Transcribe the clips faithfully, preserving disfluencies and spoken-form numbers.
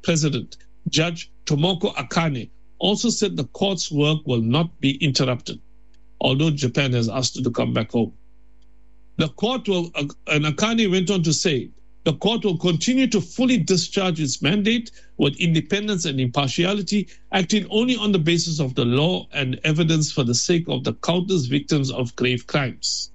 President, Judge Tomoko Akane, also said the court's work will not be interrupted, although Japan has asked it to come back home. The court will, and Akane went on to say, the court will continue to fully discharge its mandate with independence and impartiality, acting only on the basis of the law and evidence for the sake of the countless victims of grave crimes.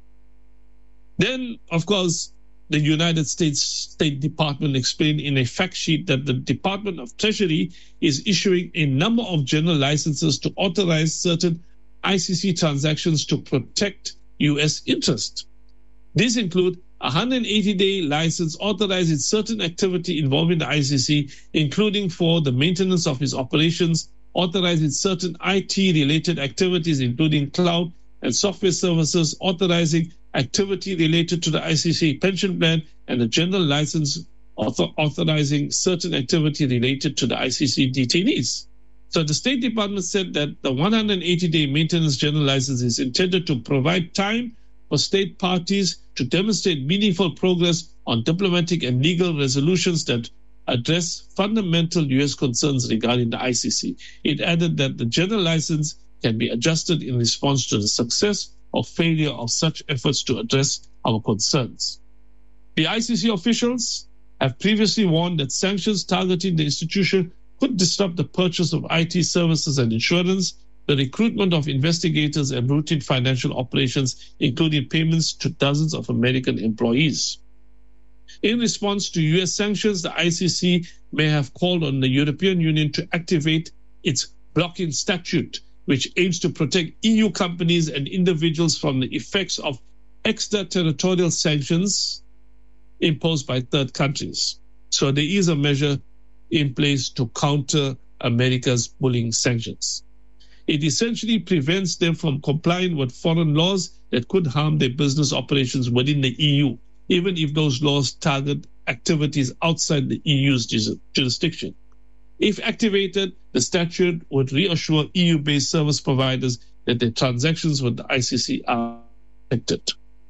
Then, of course, the United States State Department explained in a fact sheet that the Department of Treasury is issuing a number of general licenses to authorize certain I C C transactions to protect U S interest. These include a one hundred eighty day license authorizing certain activity involving the I C C, including for the maintenance of its operations, authorizing certain I T-related activities, including cloud and software services, authorizing activity related to the I C C pension plan, and a general license author- authorizing certain activity related to the I C C detainees. So the State Department said that the one hundred eighty day maintenance general license is intended to provide time for state parties to demonstrate meaningful progress on diplomatic and legal resolutions that address fundamental U S concerns regarding the I C C. It added that the general license can be adjusted in response to the success or failure of such efforts to address our concerns. The I C C officials have previously warned that sanctions targeting the institution could disrupt the purchase of I T services and insurance, the recruitment of investigators, and routine financial operations, including payments to dozens of American employees. In response to U S sanctions, the I C C may have called on the European Union to activate its blocking statute, which aims to protect E U companies and individuals from the effects of extraterritorial sanctions imposed by third countries. So there is a measure in place to counter America's bullying sanctions. It essentially prevents them from complying with foreign laws that could harm their business operations within the E U, even if those laws target activities outside the E U's jurisdiction. If activated, the statute would reassure E U-based service providers that their transactions with the I C C are protected.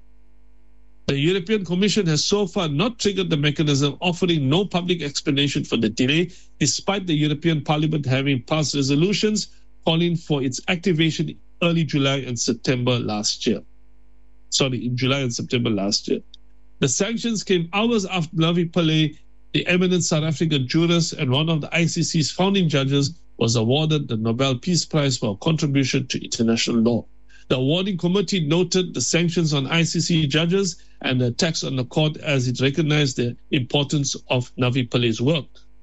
The European Commission has so far not triggered the mechanism, offering no public explanation for the delay, despite the European Parliament having passed resolutions calling for its activation in early July and September last year. Sorry, in July and September last year. The sanctions came hours after Navi Pillay, the eminent South African jurist and one of the I C C's founding judges, was awarded the Nobel Peace Prize for a contribution to international law. The awarding committee noted the sanctions on I C C judges and the attacks on the court as it recognized the importance of Navi Pillay's work.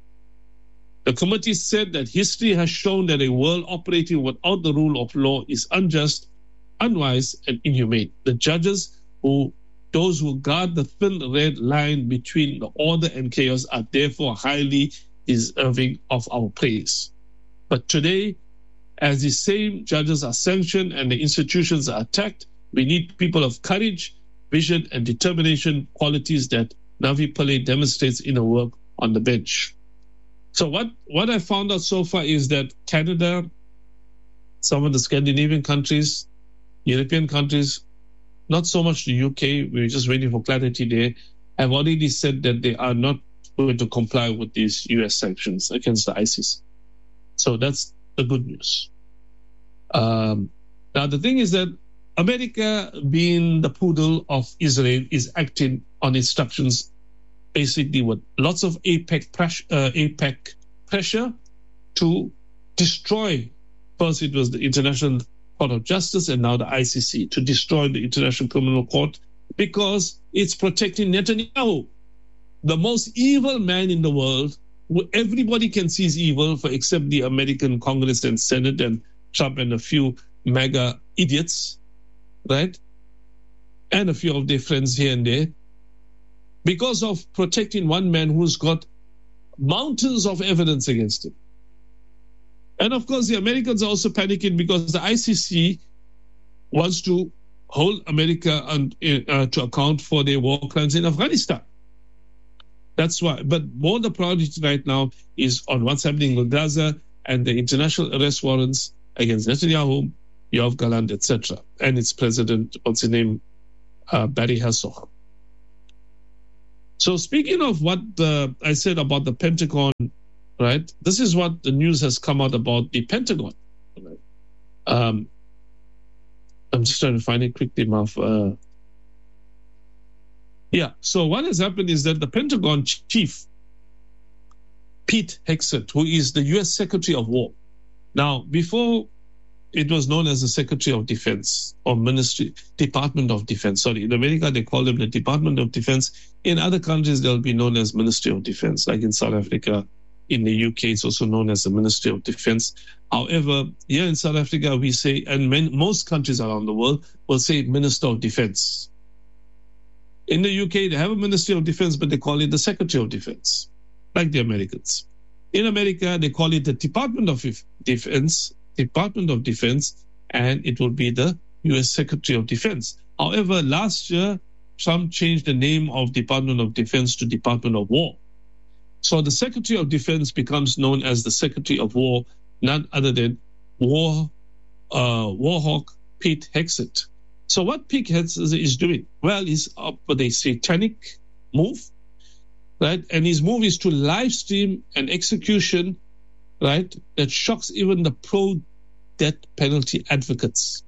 The committee said that history has shown that a world operating without the rule of law is unjust, unwise, and inhumane. The judges, who those who guard the thin red line between the order and chaos, are therefore highly deserving of our praise. But today, as the same judges are sanctioned and the institutions are attacked, we need people of courage, vision, and determination, qualities that Navi Pillay demonstrates in her work on the bench. So what, what I found out so far is that Canada, some of the Scandinavian countries, European countries, not so much the U K, we're just waiting for clarity there, have already said that they are not going to comply with these U S sanctions against the I C C. So that's the good news. Um, now, the thing is that America, being the poodle of Israel, is acting on instructions basically with lots of APEC pressure, uh, APEC pressure to destroy. First, it was the International Court of Justice, and now the I C C, to destroy the International Criminal Court because it's protecting Netanyahu, the most evil man in the world, who everybody can see is evil for except the American Congress and Senate and Trump and a few MAGA idiots, right? And a few of their friends here and there. Because of protecting one man who's got mountains of evidence against him. And of course, the Americans are also panicking because the I C C wants to hold America on, uh, to account for their war crimes in Afghanistan. That's why. But more the priority right now is on what's happening in Gaza and the international arrest warrants against Netanyahu, Yoav Gallant, et cetera, and its president, what's his name, uh, Barry Herzog. So speaking of what the, I said about the Pentagon right? This is what the news has come out about the Pentagon. Um, I'm just trying to find it quickly, Marv. Uh, yeah, so what has happened is that the Pentagon chief, Pete Hegseth, who is the U S Secretary of War. Now, before it was known as the Secretary of Defense or Ministry, Department of Defense. Sorry, in America, they call them the Department of Defense. In other countries, they'll be known as Ministry of Defense, like in South Africa. In the U K, it's also known as the Ministry of Defense. However, here in South Africa, we say, and many, most countries around the world will say Minister of Defense. In the U K, they have a Ministry of Defense, but they call it the Secretary of Defense, like the Americans. In America, they call it the Department of Defense, Department of Defense, and it will be the U S Secretary of Defense. However, last year, Trump changed the name of Department of Defense to Department of War. So the Secretary of Defense becomes known as the Secretary of War, none other than War, uh, Warhawk Pete Hegseth. So what Pete Hegseth is doing? Well, he's up with a satanic move, right? And his move is to live stream an execution, right, that shocks even the pro-death penalty advocates.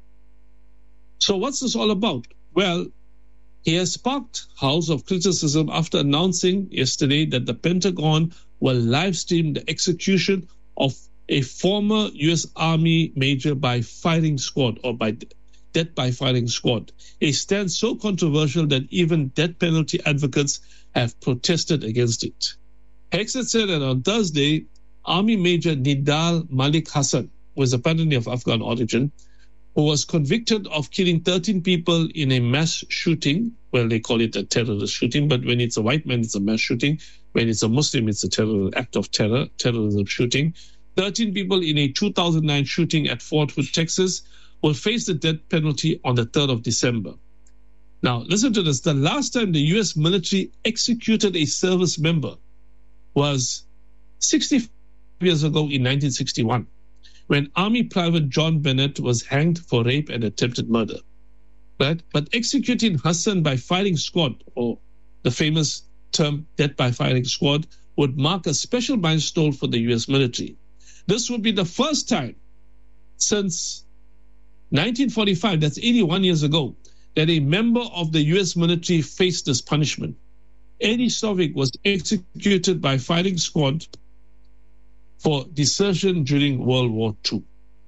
So what's this all about? Well, he has sparked house of criticism after announcing yesterday that the Pentagon will live stream the execution of a former U S Army major by firing squad or by death by firing squad. A stance so controversial that even death penalty advocates have protested against it. Hegseth said that on Thursday, Army Major Nidal Malik Hassan, who is apparently of Afghan origin, who was convicted of killing thirteen people in a mass shooting. Well, they call it a terrorist shooting, but when it's a white man, it's a mass shooting. When it's a Muslim, it's a terror, act of terror, terrorism shooting. thirteen people in a two thousand nine shooting at Fort Hood, Texas, will face the death penalty on the third of December. Now, listen to this. The last time the U S military executed a service member was sixty years ago in nineteen sixty-one. When Army Private John Bennett was hanged for rape and attempted murder. Right? But executing Hassan by firing squad, or the famous term death by firing squad, would mark a special milestone for the U S military. This would be the first time since nineteen forty-five, that's eighty-one years ago, that a member of the U S military faced this punishment. Eddie Stovik was executed by firing squad for desertion during World War Two.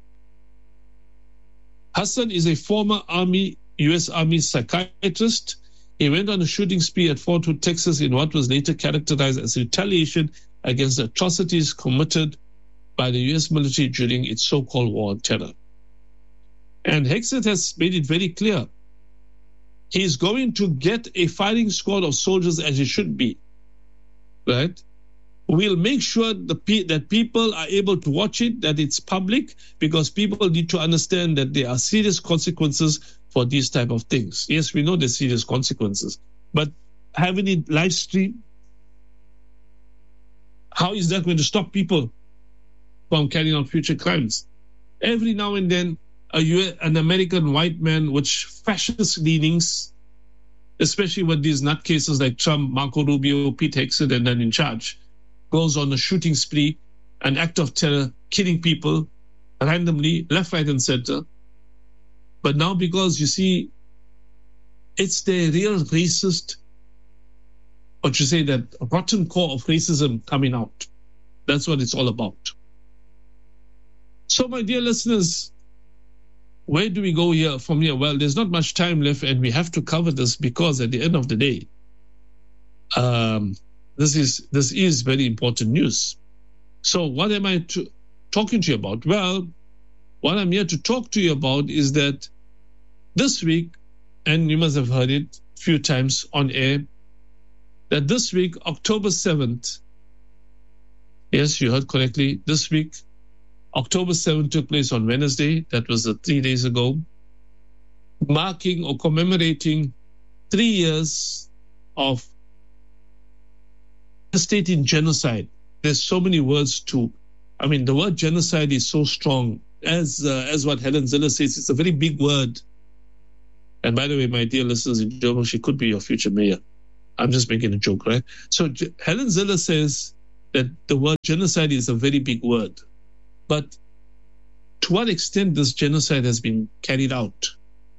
Hassan is a former Army, U S Army psychiatrist. He went on a shooting spree at Fort Hood, Texas, in what was later characterized as retaliation against the atrocities committed by the U S military during its so-called war on terror. And Hegseth has made it very clear. He is going to get a firing squad of soldiers as it should be, right? We'll make sure the pe- that people are able to watch it, that it's public, because people need to understand that there are serious consequences for these type of things. Yes, we know there's serious consequences, but having it live stream, how is that going to stop people from carrying out future crimes? Every now and then, a U S, an American white man with fascist leanings, especially with these nutcases like Trump, Marco Rubio, Pete Hegseth, and then in charge, goes on a shooting spree, an act of terror, killing people randomly, left, right, and center. But now, because you see, it's the real racist, what you say, that rotten core of racism coming out. That's what it's all about. So, my dear listeners, where do we go here from here? Well, there's not much time left, and we have to cover this because at the end of the day, um, This is this is very important news. So what am I to, talking to you about? Well, what I'm here to talk to you about is that this week, and you must have heard it a few times on air, that this week, October seventh, yes, you heard correctly, this week, October seventh took place on Wednesday. That was uh, three days ago, marking or commemorating three years of devastating genocide. There's so many words to, I mean, the word genocide is so strong. As uh, as what Helen Ziller says, it's a very big word. And by the way, my dear listeners in Joburg, she could be your future mayor. I'm just making a joke, right? So J- Helen Ziller says that the word genocide is a very big word. But to what extent this genocide has been carried out?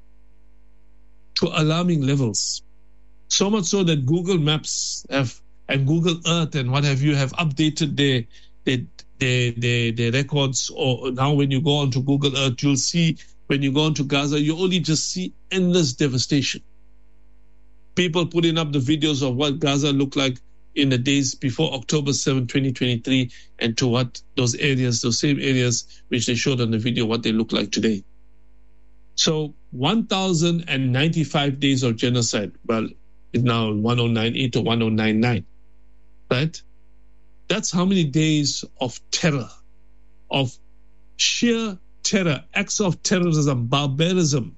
To alarming levels. So much so that Google Maps have and Google Earth and what have you have updated their, their, their, their, their records. Or now when you go onto Google Earth, you'll see, when you go onto Gaza, you only just see endless devastation. People putting up the videos of what Gaza looked like in the days before October seventh, twenty twenty-three, and to what those areas, those same areas which they showed on the video, what they look like today. So one thousand ninety-five days of genocide. Well, it's now one thousand ninety-eight or one thousand ninety-nine, right? That's how many days of terror, of sheer terror, acts of terrorism, barbarism,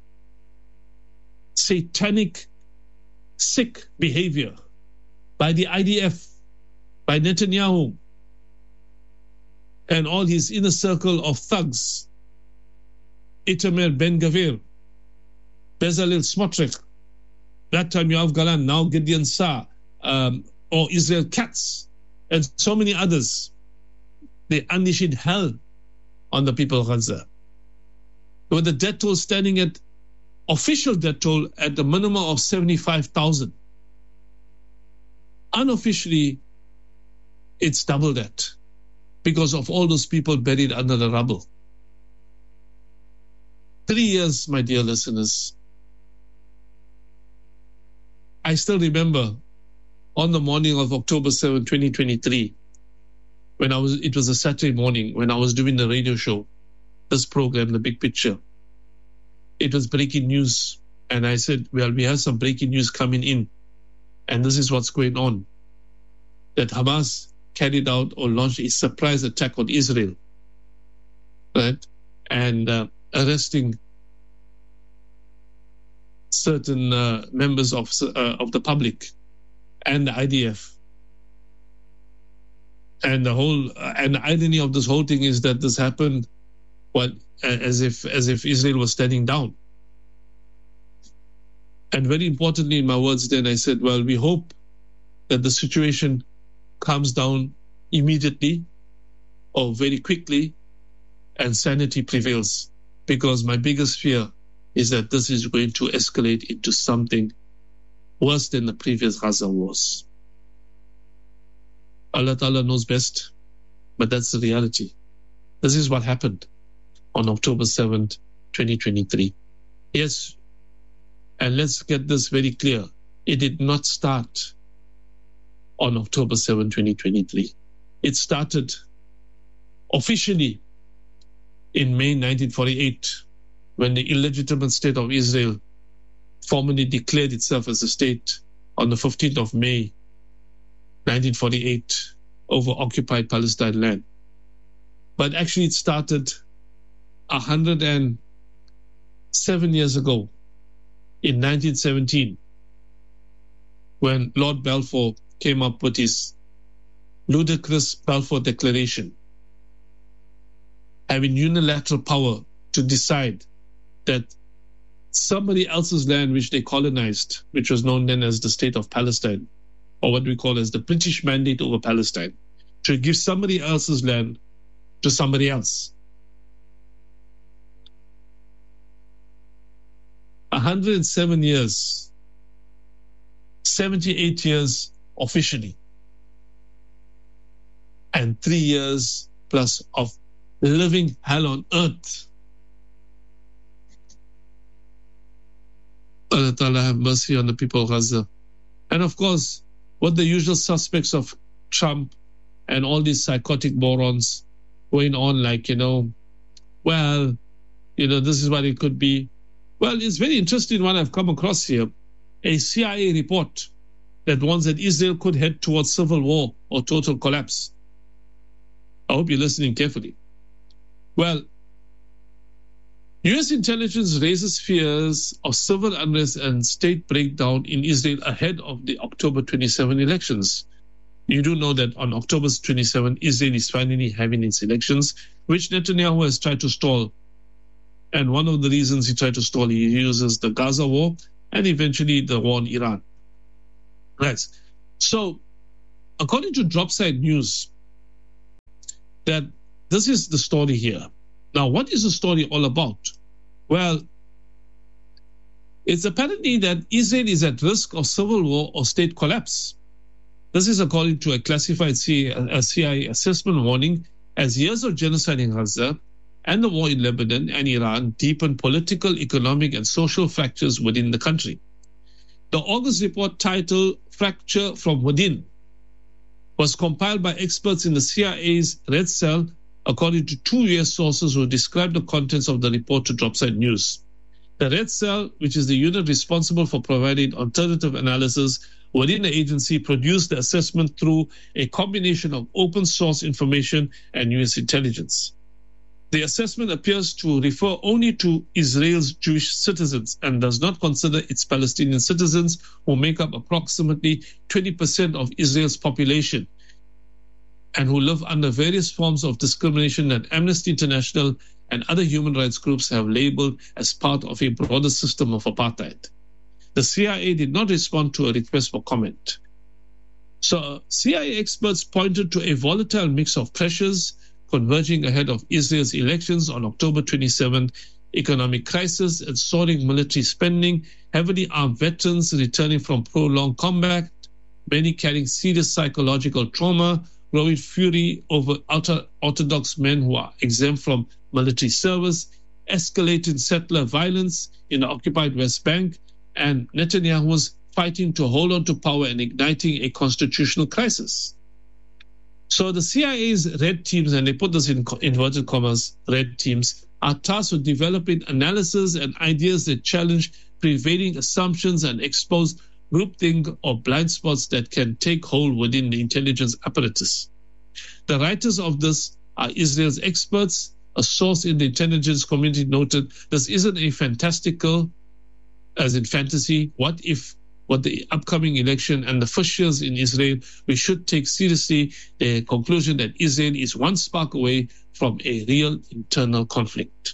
satanic, sick behavior by the I D F, by Netanyahu, and all his inner circle of thugs, Itamar Ben-Gvir, Bezalel Smotrich, that time Yoav Galan, now Gideon Saar, um, or Israel Katz, and so many others. They unleashed hell on the people of Gaza. With the death toll standing at, official death toll at the minimum of seventy-five thousand. Unofficially, it's double that because of all those people buried under the rubble. Three years, my dear listeners. I still remember on the morning of October seventh, twenty twenty-three, when I was, it was a Saturday morning when I was doing the radio show, this program, The Big Picture. It was breaking news. And I said, well, we have some breaking news coming in. And this is what's going on. That Hamas carried out or launched a surprise attack on Israel. Right? And uh, arresting certain uh, members of uh, of the public and the I D F. And the whole uh, and the irony of this whole thing is that this happened what as if as if Israel was standing down. And very importantly, in my words then, I said, well, we hope that the situation calms down immediately or very quickly and sanity prevails, because my biggest fear is that this is going to escalate into something worse than the previous Gaza wars. Allah Ta'ala knows best, but that's the reality. This is what happened on October seventh, twenty twenty-three. Yes, and let's get this very clear. It did not start on October seventh, twenty twenty-three. It started officially in May nineteen forty-eight, when the illegitimate state of Israel formally declared itself as a state on the fifteenth of May nineteen forty-eight over occupied Palestine land. But actually it started one hundred seven years ago in nineteen seventeen, when Lord Balfour came up with his ludicrous Balfour Declaration, having unilateral power to decide that somebody else's land which they colonized, which was known then as the State of Palestine, or what we call as the British Mandate over Palestine, to give somebody else's land to somebody else. one hundred seven years, seventy-eight years officially, and three years plus of living hell on earth. Allah Ta'ala have mercy on the people of Gaza. And of course, what the usual suspects of Trump and all these psychotic morons going on like, you know, well, you know, this is what it could be. Well, it's very interesting what I've come across here. A C I A report that warns that Israel could head towards civil war or total collapse. I hope you're listening carefully. Well, U S intelligence raises fears of civil unrest and state breakdown in Israel ahead of the October twenty-seventh elections. You do know that on October twenty-seventh, Israel is finally having its elections, which Netanyahu has tried to stall. And one of the reasons he tried to stall, he uses the Gaza war and eventually the war in Iran. Right. So, according to Dropside News, that this is the story here. Now, what is the story all about? Well, it's apparently that Israel is at risk of civil war or state collapse. This is according to a classified C I A assessment warning, as years of genocide in Gaza and the war in Lebanon and Iran deepen political, economic, and social fractures within the country. The August report, titled Fracture from Within, was compiled by experts in the C I A's Red Cell, according to two U S sources who described the contents of the report to Dropside News. The Red Cell, which is the unit responsible for providing alternative analysis within the agency, produced the assessment through a combination of open source information and U S intelligence. The assessment appears to refer only to Israel's Jewish citizens and does not consider its Palestinian citizens, who make up approximately twenty percent of Israel's population and who live under various forms of discrimination that Amnesty International and other human rights groups have labeled as part of a broader system of apartheid. The C I A did not respond to a request for comment. So C I A experts pointed to a volatile mix of pressures converging ahead of Israel's elections on October twenty-seventh, economic crisis and soaring military spending, heavily armed veterans returning from prolonged combat, many carrying serious psychological trauma, growing fury over ultra-Orthodox men who are exempt from military service, escalating settler violence in the occupied West Bank, and Netanyahu's fighting to hold on to power and igniting a constitutional crisis. So the C I A's red teams, and they put this in inverted commas, red teams, are tasked with developing analysis and ideas that challenge prevailing assumptions and expose groupthink or blind spots that can take hold within the intelligence apparatus. The writers of this are Israel's experts. A source in the intelligence community noted, this isn't a fantastical, as in fantasy, what if, what the upcoming election and the first years in Israel, we should take seriously the conclusion that Israel is one spark away from a real internal conflict.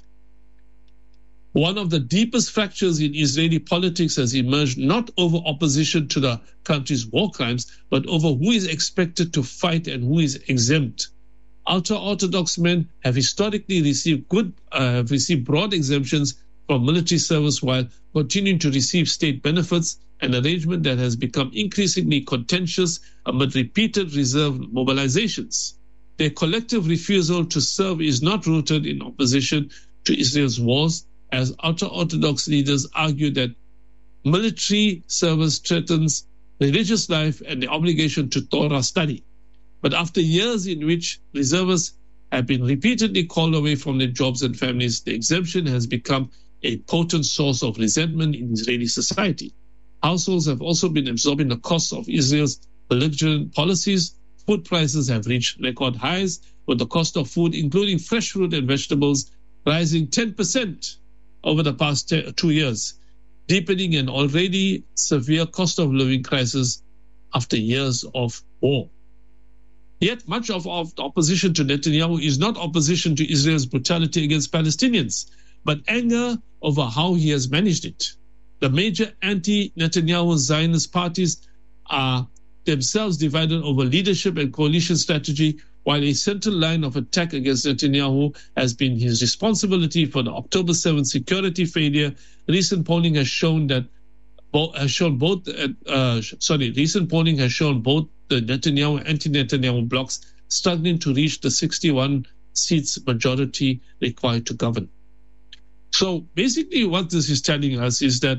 One of the deepest fractures in Israeli politics has emerged not over opposition to the country's war crimes, but over who is expected to fight and who is exempt. Ultra-Orthodox men have historically received good, uh, have received broad exemptions from military service while continuing to receive state benefits, an arrangement that has become increasingly contentious amid repeated reserve mobilizations. Their collective refusal to serve is not rooted in opposition to Israel's wars, as ultra-Orthodox leaders argue that military service threatens religious life and the obligation to Torah study. But after years in which reservists have been repeatedly called away from their jobs and families, the exemption has become a potent source of resentment in Israeli society. Households have also been absorbing the costs of Israel's belligerent policies. Food prices have reached record highs, with the cost of food, including fresh fruit and vegetables, rising ten percent over the past two years, deepening an already severe cost of living crisis after years of war. Yet much of, of the opposition to Netanyahu is not opposition to Israel's brutality against Palestinians, but anger over how he has managed it. The major anti-Netanyahu Zionist parties are themselves divided over leadership and coalition strategy, while a central line of attack against Netanyahu has been his responsibility for the October seventh security failure. Recent polling has shown that has shown both. Uh, sorry, recent polling has shown both the Netanyahu and anti-Netanyahu blocs struggling to reach the sixty-one seats majority required to govern. So basically, what this is telling us is that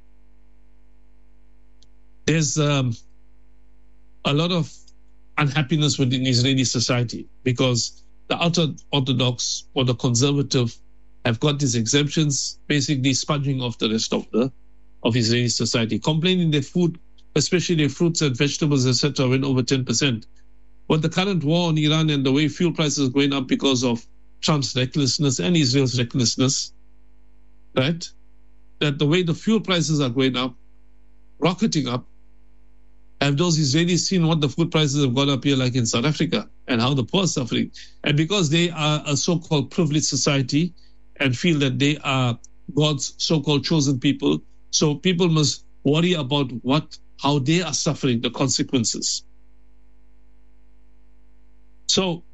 there's um, a lot of unhappiness within Israeli society because the ultra-Orthodox or the conservative have got these exemptions, basically sponging off the rest of the of Israeli society, complaining their food, especially their fruits and vegetables, et cetera, went over ten percent. With the current war on Iran and the way fuel prices are going up because of Trump's recklessness and Israel's recklessness, right? That the way the fuel prices are going up, rocketing up, have those Israelis seen what the food prices have gone up here, like in South Africa, and how the poor are suffering? And because they are a so-called privileged society and feel that they are God's so-called chosen people, so people must worry about what, how they are suffering the consequences. So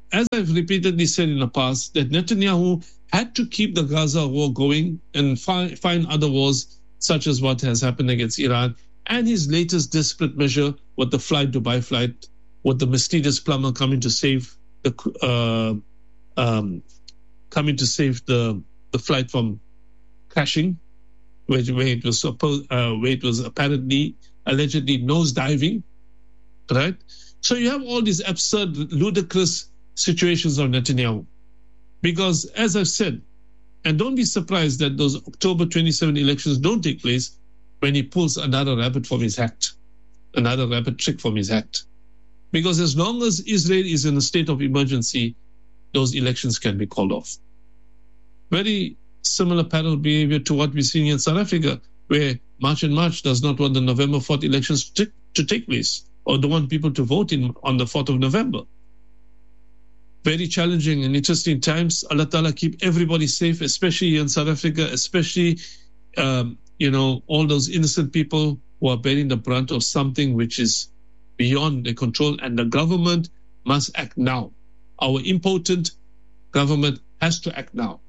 as I've repeatedly said in the past, that Netanyahu had to keep the Gaza war going and fi- find other wars, such as what has happened against Iran, and his latest desperate measure with the Fly Dubai flight, with the mysterious plumber coming to save the uh, um, coming to save the, the flight from crashing, where, where it was supposed, uh, where it was apparently allegedly nose diving, right? So you have all these absurd, ludicrous situations of Netanyahu. Because as I've said, and don't be surprised that those October twenty-seventh elections don't take place when he pulls another rabbit from his hat, another rabbit trick from his hat. Because as long as Israel is in a state of emergency, those elections can be called off. Very similar parallel behavior to what we're seeing in South Africa, where March and March does not want the November fourth elections to, to take place, or don't want people to vote in on the fourth of November. Very challenging and interesting times. Allah Ta'ala keep everybody safe, especially in South Africa, especially, um, you know, all those innocent people who are bearing the brunt of something which is beyond their control, and the government must act now. Our impotent government has to act now.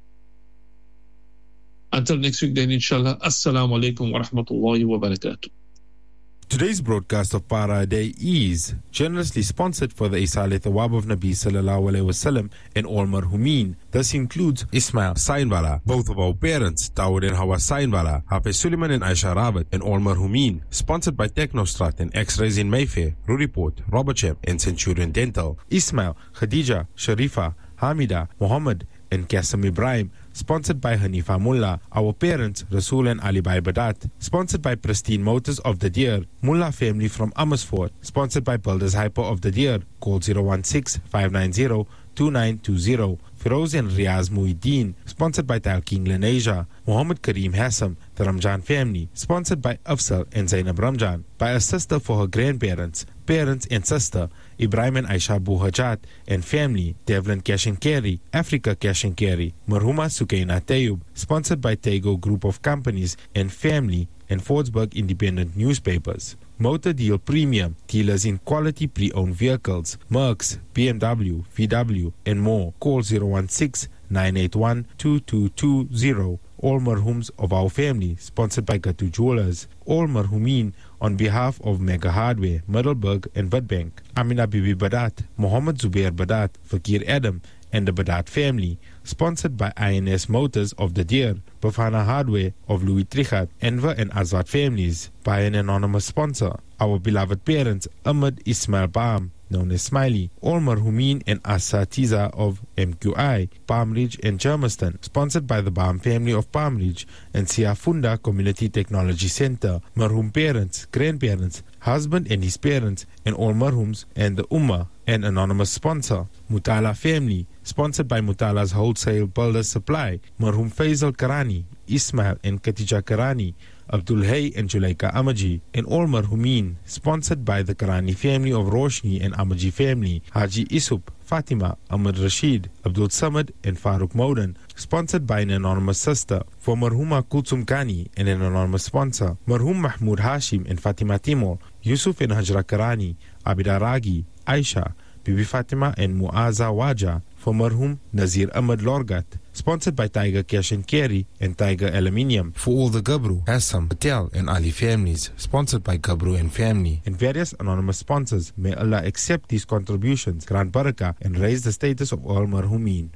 Until next week then, inshallah, assalamu alaikum wa rahmatullahi wa barakatuh. Today's broadcast of Para Day is generously sponsored for the Isal Thawab of Nabi Sallallahu Alaihi Wasallam and all marhumin. This includes Ismail Sainwala, both of our parents, Dawood and Hawa Sainwala, Hafiz Suleiman and Aisha Rawat, and all marhumin. Sponsored by Technostrat and X-Rays in Mayfair, Ruriport, Robertshire and Centurion Dental. Ismail, Khadija, Sharifa, Hamida, Muhammad and Qasim Ibrahim. Sponsored by Hanifa Mullah, our parents, Rasul and Ali Bhai Badat. Sponsored by Pristine Motors of the Deer, Mullah family from Amersfoort. Sponsored by Builders Hyper of the Deer. Call zero one six, five nine zero, two nine two zero. Firoz and Riaz Muhyiddin. Sponsored by Talking Lenasia. Muhammad Kareem Hassam, the Ramjan family. Sponsored by Afsal and Zainab Ramjan. By a sister for her grandparents, parents and sister, Ibrahim and Aisha Buhajat and family, Devlin Cash and Carry, Africa Cash and Carry, Marhuma Sukaina Tayyub. Sponsored by Tego Group of Companies and family and Fordsburg Independent Newspapers. Motor Deal Premium, dealers in quality pre-owned vehicles, Mercs, B M W, V W and more. Call zero one six, nine eight one, two two two zero. All marhums of our family, sponsored by Gatu Jewelers. All marhumin on behalf of Mega Hardware, Middelburg and Witbank. Amina Bibi Badat, Muhammad Zubair Badat, Fakir Adam and the Badat family. Sponsored by I N S Motors of the Deer, Bafana Hardware of Louis Trichat, Enver and Azad families. By an anonymous sponsor, our beloved parents, Ahmed Ismail Baam, known as Smiley, all marhumin and Asatiza of M Q I, Palm Ridge and Germiston. Sponsored by the Baam family of Palm Ridge and Siafunda Community Technology Center. Marhum parents, grandparents, husband and his parents, and all marhums and the Ummah. An anonymous sponsor, Mutala family, sponsored by Mutala's Wholesale Builders Supply. Marhum Faisal Karani, Ismail and Katija Karani, Abdul Hay and Julaika Amaji, and all marhumin, sponsored by the Karani family of Roshni and Amaji family, Haji Isup, Fatima, Ahmad Rashid, Abdul Samad and Farooq Maudan, sponsored by an anonymous sister. For Marhuma Kulsum Kani and an anonymous sponsor, Marhum Mahmoud Hashim and Fatima Timor, Yusuf and Hajra Karani, Abida Ragi, Aisha, Bibi Fatima and Muaza Waja. For Marhum Nazir Ahmad Lorgat, sponsored by Tiger Cash and Carry and Tiger Aluminium. For all the Gabru, Assam, Patel and Ali families, sponsored by Gabru and family. And various anonymous sponsors, may Allah accept these contributions, grant barakah and raise the status of all marhumin.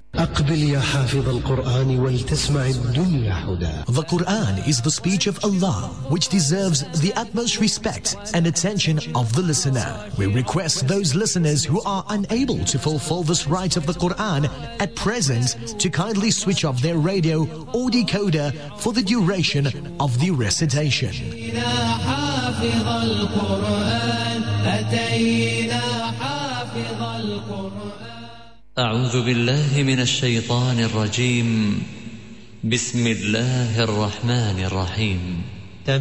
The Quran is the speech of Allah, which deserves the utmost respect and attention of the listener. We request those listeners who are unable to fulfill this right of the Quran at present to kindly switch off their radio or decoder for the duration of the recitation. أعوذ بالله من الشيطان الرجيم بسم الله الرحمن الرحيم